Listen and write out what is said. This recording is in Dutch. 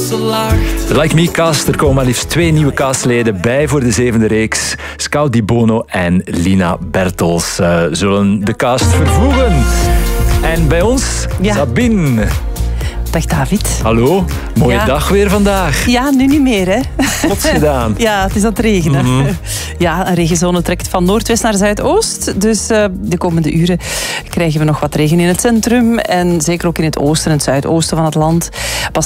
ze lacht. De Like Me cast, er komen maar liefst 2 nieuwe castleden bij voor de 7e reeks. Scout Di Bono en Lina Bertels zullen de cast vervoegen. En bij ons, Sabine. Dag David. Hallo, mooie dag weer vandaag. Ja, nu niet meer hè. Plots gedaan. Ja, het is aan het regenen. Ja, een regenzone trekt van noordwest naar zuidoost. Dus de komende uren krijgen we nog wat regen in het centrum. En zeker ook in het oosten en het zuidoosten van het land. Pas